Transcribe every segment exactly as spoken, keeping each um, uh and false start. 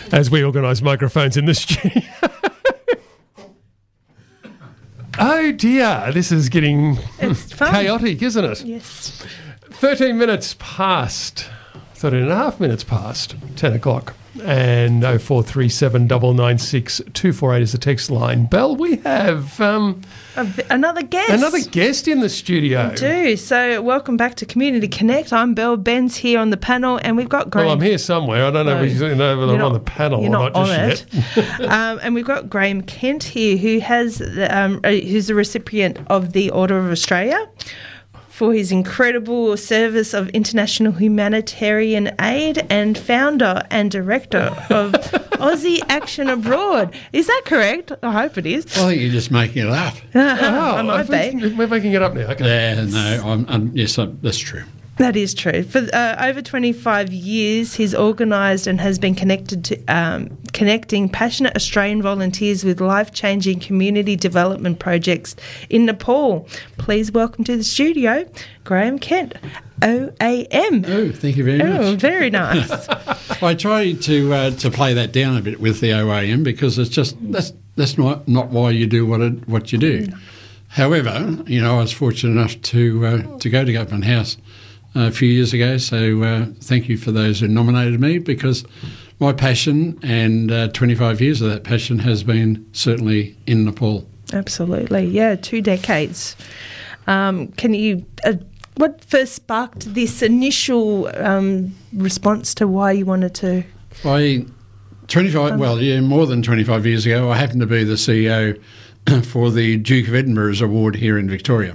as we organise microphones in the studio. Oh dear, this is getting It's fun. chaotic, isn't it? Yes. thirteen minutes past, thirteen and a half minutes past ten o'clock. And oh four three seven nine nine six two four eight is the text line. Belle, we have um, A, another guest. another guest in the studio. We do. So welcome back to Community Connect. I'm Belle. Ben's here on the panel, and we've got Graham. Well, I'm here somewhere. I don't know No, if you know whether I'm you're on the not- panel You're or not, not, on just it. yet. um, and we've got Graham Kent here, who has um, uh, who's the recipient of the Order of Australia for his incredible service of international humanitarian aid, and founder and director of Aussie Action Abroad. Is that correct? I hope it is. I think you're just making it up. Oh, I might I think be. we're making it up now. Okay. Yeah, no, I'm, I'm, yes, I'm, that's true. That is true. For uh, over twenty-five years, he's organised and has been connected to um, connecting passionate Australian volunteers with life-changing community development projects in Nepal. Please welcome to the studio, Graham Kent, O A M. Oh, thank you very Oh, much. very nice. I try to uh, to play that down a bit with the O A M because it's just that's that's not not why you do what it, what you do. However, you know, I was fortunate enough to uh, to go to Government House a few years ago, so uh, thank you for those who nominated me, because my passion and uh, twenty-five years of that passion has been certainly in Nepal. Absolutely, yeah, two decades. Um, can you? Uh, what first sparked this initial um, response to why you wanted to? I twenty-five, well, yeah, more than twenty-five years ago, I happened to be the C E O for the Duke of Edinburgh's award here in Victoria.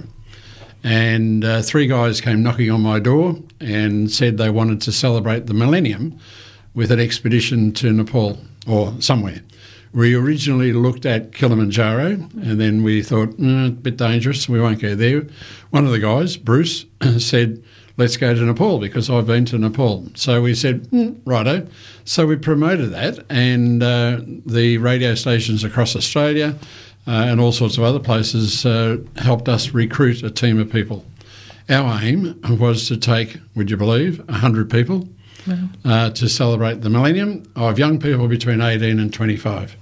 And uh, three guys came knocking on my door and said they wanted to celebrate the millennium with an expedition to Nepal or somewhere. We originally looked at Kilimanjaro, and then we thought, mm, a bit dangerous, we won't go there. One of the guys, Bruce, said, let's go to Nepal because I've been to Nepal. So we said, mm, righto. So we promoted that, and uh, the radio stations across Australia Uh, and all sorts of other places uh, helped us recruit a team of people. Our aim was to take, would you believe, one hundred people Wow. uh, to celebrate the millennium of young people between eighteen and twenty-five.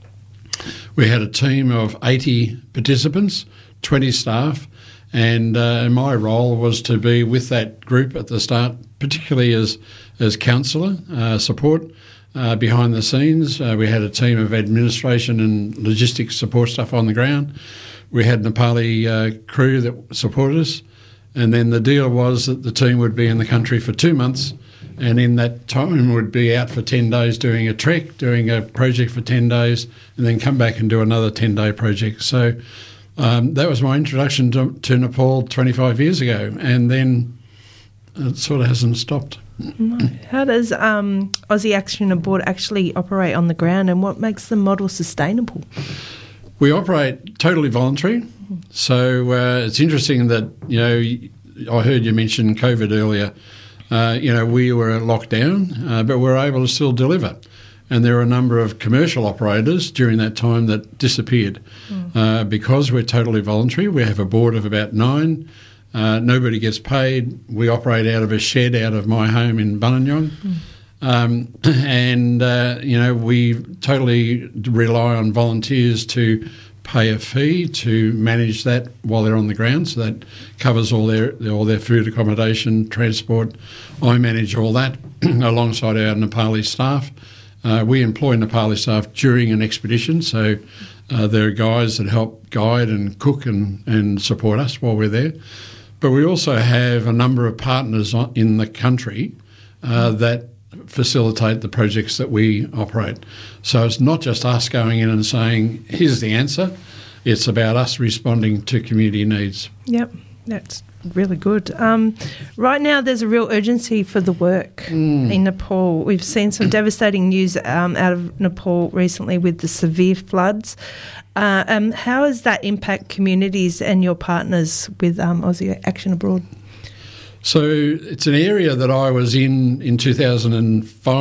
We had a team of eighty participants, twenty staff, and uh, my role was to be with that group at the start, particularly as, as counsellor uh, support. Uh, behind the scenes, uh, we had a team of administration and logistics support stuff on the ground. We had Nepali uh, crew that supported us. And then the deal was that the team would be in the country for two months and in that time would be out for ten days doing a trek, doing a project for ten days, and then come back and do another ten-day project. So um, that was my introduction to, to Nepal twenty-five years ago, and then it sort of hasn't stopped. How does um, Aussie Action Abroad actually operate on the ground, and what makes the model sustainable? We operate totally voluntary. So uh, it's interesting that, you know, I heard you mention COVID earlier. Uh, you know, we were locked down, uh, but we were able to still deliver. And there are a number of commercial operators during that time that disappeared. Mm. Uh, because we're totally voluntary, we have a board of about nine. Uh, nobody gets paid. We operate out of a shed out of my home in Bunanyong. Mm. Um, and, uh, you know, we totally rely on volunteers to pay a fee to manage that while they're on the ground. So that covers all their all their food, accommodation, transport. I manage all that alongside our Nepali staff. Uh, we employ Nepali staff during an expedition. So uh, there are guys that help guide and cook and, and support us while we're there. But we also have a number of partners in the country uh, that facilitate the projects that we operate. So it's not just us going in and saying, here's the answer. It's about us responding to community needs. Yep, that's really good. Um, right now there's a real urgency for the work mm. in Nepal. We've seen some devastating news um, out of Nepal recently with the severe floods. Uh, um, how does that impact communities and your partners with um, Aussie Action Abroad? So it's an area that I was in in two thousand five.